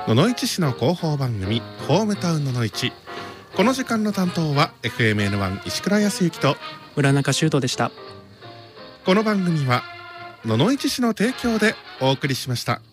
野々市市の広報番組ホームタウン野々市。この時間の担当は FMN1 石倉康之と村中修斗でした。 この番組は野々市市の提供でお送りしました。